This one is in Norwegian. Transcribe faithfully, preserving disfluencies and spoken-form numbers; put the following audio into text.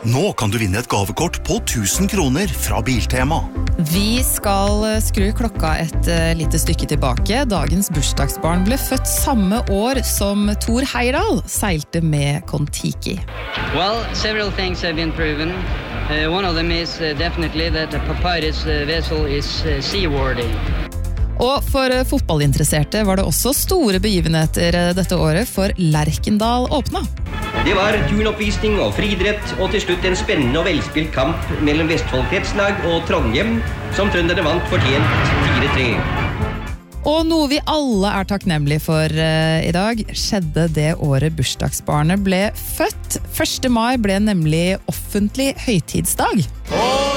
Nå kan du vinne et gavekort på tusen kroner fra Biltema. Vi skal skru klokka et uh, lite stykke tilbake. Dagens bursdagsbarn ble født samme år som Thor Heyerdahl seilte med Kon-Tiki. Well, several things have been proven. Uh, one of them is uh, definitely that a papyrus uh, vessel is uh, seaworthy. Og for uh, fotballinteresserte var det også store begivenheter uh, dette året, for Lerkendal åpna. Det var turnoppvisning og friidrett, og til slutt en spennende og velspilt kamp mellom Vestfold Kretslag og Trondheim, som trønderne vant fortjent fire tre. Og noe vi alle er takknemlige for uh, i dag, skjedde det året bursdagsbarnet ble født. første mai ble nemlig offentlig høytidsdag.